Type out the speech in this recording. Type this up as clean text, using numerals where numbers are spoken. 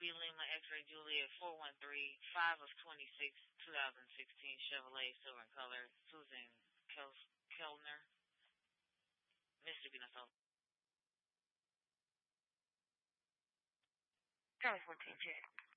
B. Lima, X-Ray Juliet, 413, 5 of 26, 2016 Chevrolet, silver in color, Susan Kellner, Mississippi, Minnesota. Charlie 14, check.